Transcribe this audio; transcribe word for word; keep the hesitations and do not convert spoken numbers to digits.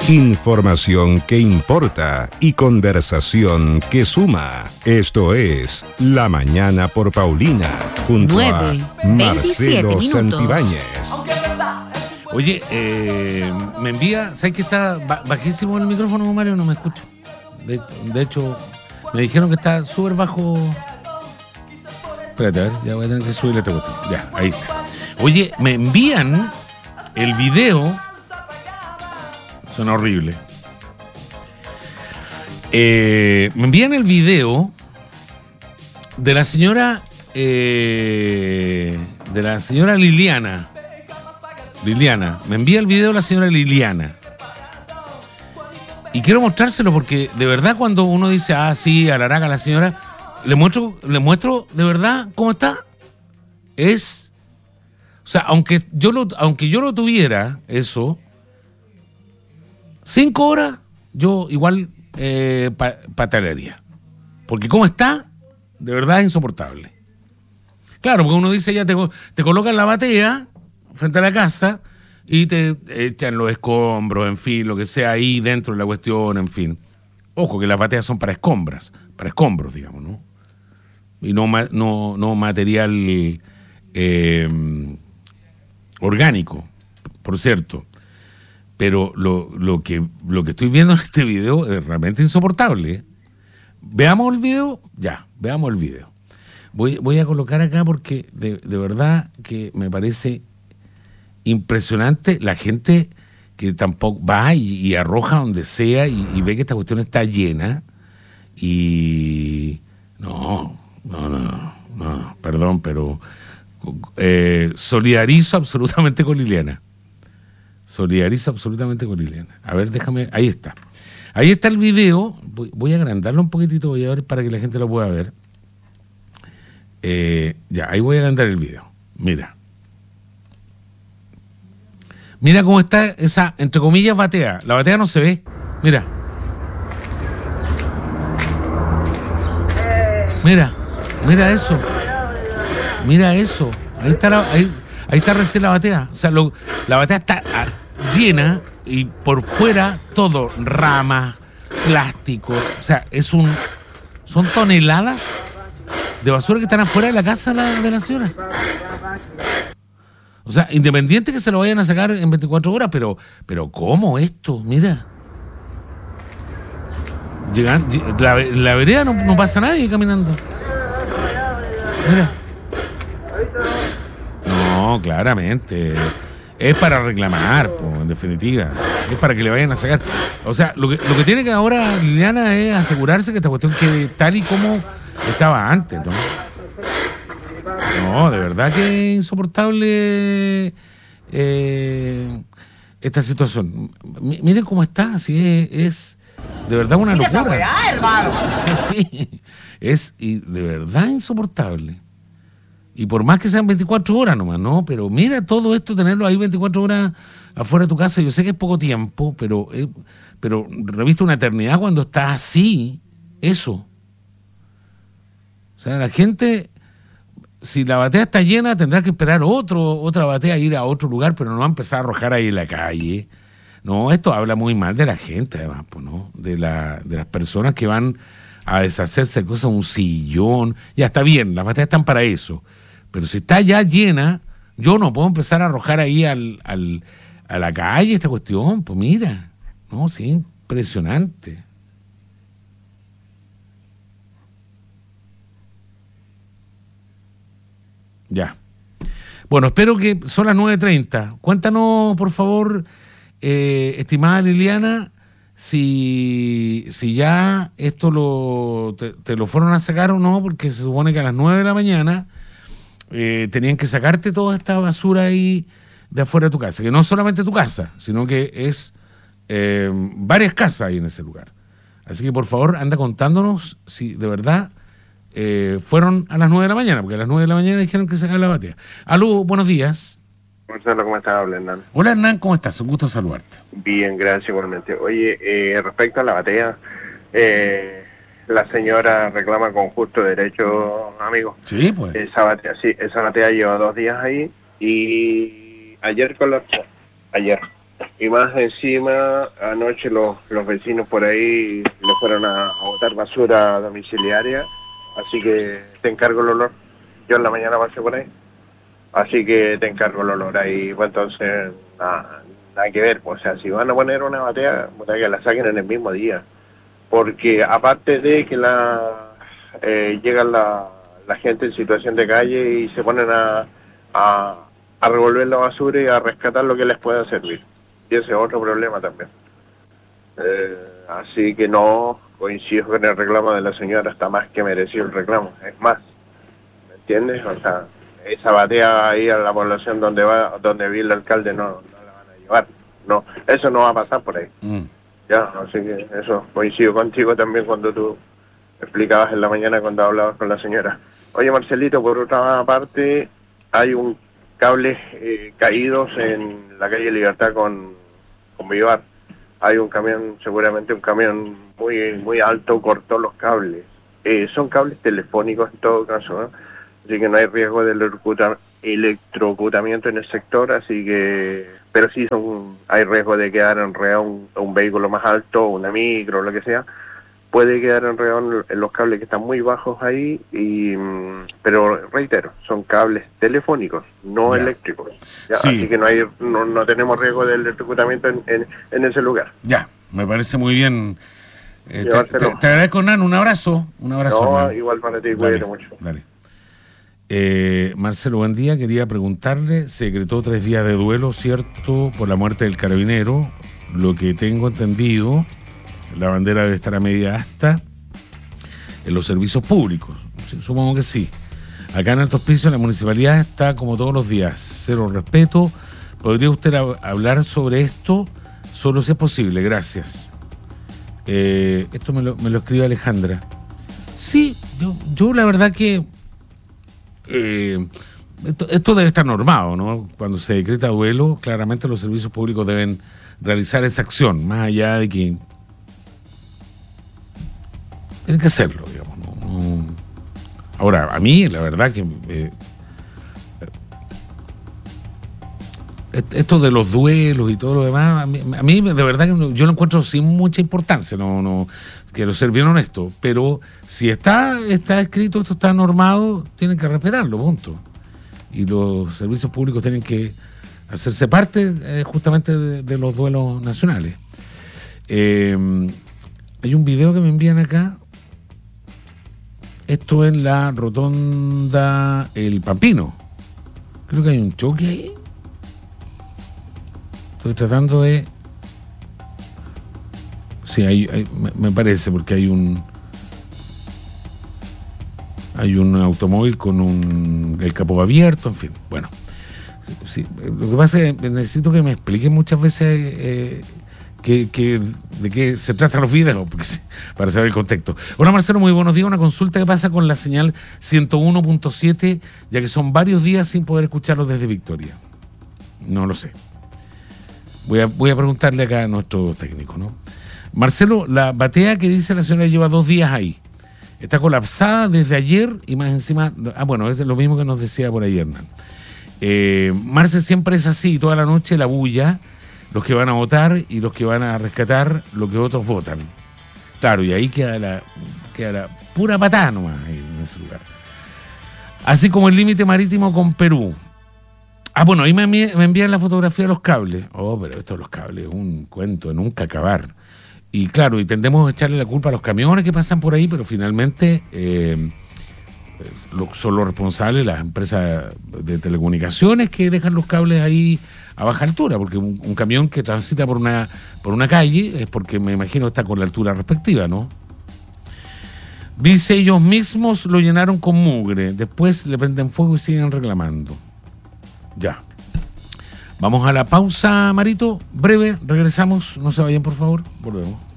Información que importa y conversación que suma. Esto es La Mañana por Paulina, junto nueve, a Marcelo minutos. Santibáñez. Oye, eh, me envía, ¿sabes que está bajísimo el micrófono, Mario? No me escucho. De, de hecho, me dijeron que está súper bajo. Espérate, a ver, ya voy a tener que subirle esta cuestión. Ya, ahí está. Oye, me envían el video. Suena horrible. Eh, me envían el video de la señora eh, de la señora Liliana. Liliana, me envía el video la señora Liliana. Y quiero mostrárselo porque de verdad cuando uno dice, ah, sí, alaraca la señora, le muestro, le muestro de verdad cómo está. Es, o sea, aunque yo lo, aunque yo lo tuviera, eso, cinco horas, yo igual eh, pa, patalearía. Porque cómo está, de verdad es insoportable. Claro, porque uno dice, ya te, te colocan la batea frente a la casa y te echan los escombros, en fin, lo que sea ahí dentro de la cuestión, en fin. Ojo, que las bateas son para escombras, para escombros, digamos, ¿no? Y no, no, no material eh, orgánico, por cierto. Pero lo, lo, que, lo que estoy viendo en este video es realmente insoportable, ¿eh? Veamos el video, ya, veamos el video. Voy, voy a colocar acá porque de, de verdad que me parece impresionante la gente que tampoco va y, y arroja donde sea y, y ve que esta cuestión está llena y no, no, no, no, no perdón, pero eh, solidarizo absolutamente con Liliana. Solidarizo absolutamente con Liliana. A ver, déjame, ahí está. Ahí está el video. Voy, voy a agrandarlo un poquitito, voy a ver para que la gente lo pueda ver. Eh, ya, ahí voy a agrandar el video. Mira. Mira cómo está esa, entre comillas, batea. La batea no se ve. Mira. Mira. Mira eso. Mira eso. Ahí está la, ahí, ahí está recién la batea. O sea, lo, la batea está llena y por fuera todo ramas, plásticos. O sea, es un, son toneladas de basura que están afuera de la casa de la, de la señora. O sea, independiente que se lo vayan a sacar en veinticuatro horas, pero, pero ¿cómo esto? Mira. Llegan, la, la vereda no, no pasa nadie caminando. Mira. No, claramente. Es para reclamar, po, en definitiva. Es para que le vayan a sacar. O sea, lo que, lo que tiene que ahora Liliana es asegurarse que esta cuestión quede tal y como estaba antes, ¿no? No, de verdad que es insoportable eh, esta situación. M- miren cómo está, así es, es de verdad una locura. Esa weá, hermano. Sí, es y de verdad insoportable. Y por más que sean veinticuatro horas nomás, ¿no? Pero mira todo esto, tenerlo ahí veinticuatro horas afuera de tu casa, yo sé que es poco tiempo, pero, eh, pero reviste una eternidad cuando está así, eso. O sea, la gente, si la batea está llena, tendrá que esperar otro, otra batea, ir a otro lugar, pero no va a empezar a arrojar ahí en la calle. No, esto habla muy mal de la gente, además, pues, ¿no? De, la, de las personas que van a deshacerse de cosas, un sillón. Ya está bien, las bateas están para eso. Pero si está ya llena, yo no puedo empezar a arrojar ahí al, al, a la calle esta cuestión. Pues mira, no, sí, impresionante. Ya. Bueno, espero que son las nueve treinta. Cuéntanos, por favor, eh, estimada Liliana, si, si ya esto lo te, te lo fueron a sacar o no, porque se supone que a las nueve de la mañana eh, tenían que sacarte toda esta basura ahí de afuera de tu casa, que no solamente tu casa, sino que es eh, varias casas ahí en ese lugar. Así que por favor anda contándonos si de verdad eh, fueron a las nueve de la mañana, porque a las nueve de la mañana dijeron que sacaban la batea. Aló, buenos días. Marcelo, ¿cómo estás? Habla Hernán. Hola Hernán, ¿cómo estás? Un gusto saludarte. Bien, gracias igualmente. Oye, eh, respecto a la batea, eh, la señora reclama con justo derecho, amigo. Sí, pues. Esa batea, sí, esa batea lleva dos días ahí y ayer colapsó. Ayer. Y más encima, anoche los, los vecinos por ahí le fueron a, a botar basura domiciliaria, así que te encargo el olor. Yo en la mañana pasé por ahí, así que te encargo el olor ahí. Pues entonces, nada, nada que ver. Pues, o sea, si van a poner una batea, pues que la saquen en el mismo día. Porque aparte de que la eh, llega la, la gente en situación de calle y se ponen a, a, a revolver la basura y a rescatar lo que les pueda servir. Y ese es otro problema también. Eh, así que no coincido con el reclamo de la señora, está más que merecido el reclamo. Es más, ¿me entiendes? O sea, esa batea ahí a la población donde va, donde vive el alcalde no, no la van a llevar. No, eso no va a pasar por ahí. Mm. Ya, así que eso, coincido contigo también cuando tú explicabas en la mañana cuando hablabas con la señora. Oye, Marcelito, por otra parte, hay un cable eh, caídos en la calle Libertad con con Vivar. Hay un camión, seguramente un camión muy muy alto, cortó los cables. Eh, son cables telefónicos en todo caso, ¿no? Así que no hay riesgo de electrocuta, electrocutamiento en el sector, así que, pero sí son, hay riesgo de quedar enredado un, un vehículo más alto, una micro, lo que sea, puede quedar enredado en los cables que están muy bajos ahí, y pero reitero, son cables telefónicos, no ya. eléctricos. ¿Ya? Sí. Así que no hay no, no tenemos riesgo de electrocutamiento en, en, en ese lugar. Ya, me parece muy bien. Eh, te, te, te agradezco, Nan, un abrazo. Un abrazo. No, Nan. Igual para ti, cuídate mucho. Dale. Eh, Marcelo, buen día. Quería preguntarle, se decretó tres días de duelo, ¿cierto?, por la muerte del carabinero. Lo que tengo entendido, la bandera debe estar a media asta en los servicios públicos. Sí, supongo que sí. Acá en Altos Pisos, la municipalidad está como todos los días. Cero respeto. ¿Podría usted a- hablar sobre esto? Solo si es posible. Gracias. Eh, esto me lo, me lo escribe Alejandra. Sí, yo, yo la verdad que eh, esto, esto debe estar normado, ¿no? Cuando se decreta duelo, claramente los servicios públicos deben realizar esa acción, más allá de que tienen que hacerlo, digamos. ¿no? No. Ahora, a mí, la verdad que eh, esto de los duelos y todo lo demás, a mí, a mí de verdad que yo lo encuentro sin mucha importancia, no, no, quiero ser bien honesto, pero si está, está escrito, esto está normado, tienen que respetarlo, punto. Y los servicios públicos tienen que hacerse parte eh, justamente de, de los duelos nacionales. Eh, hay un video que me envían acá. Esto es la rotonda El Pampino. Creo que hay un choque ahí. Estoy tratando de... Sí, hay, hay, me, me parece, porque hay un... Hay un automóvil con un el capó abierto, en fin. Bueno, sí, lo que pasa es que necesito que me expliquen muchas veces eh, que, que, de qué se tratan los videos, porque, para saber el contexto. Hola Marcelo, muy buenos días. Una consulta que pasa con la señal ciento uno punto siete, ya que son varios días sin poder escucharlos desde Victoria. No lo sé. Voy a, voy a preguntarle acá a nuestro técnico, ¿no? Marcelo, la batea que dice la señora lleva dos días ahí. Está colapsada desde ayer y más encima... Ah, bueno, es lo mismo que nos decía por ahí Hernán. Eh, Marce, siempre es así, toda la noche la bulla, los que van a votar y los que van a rescatar lo que otros votan. Claro, y ahí queda la, queda la pura patada nomás ahí en ese lugar. Así como el límite marítimo con Perú. Ah, bueno, ahí me, me envían la fotografía de los cables. Oh, pero esto de los cables es un cuento de nunca acabar. Y claro, y tendemos a echarle la culpa a los camiones que pasan por ahí, pero finalmente eh, lo, son los responsables las empresas de telecomunicaciones que dejan los cables ahí a baja altura, porque un, un camión que transita por una, por una calle es porque me imagino está con la altura respectiva, ¿no? Dice, ellos mismos lo llenaron con mugre, después le prenden fuego y siguen reclamando. Ya. Vamos a la pausa, Marito, breve, regresamos, no se vayan por favor, volvemos.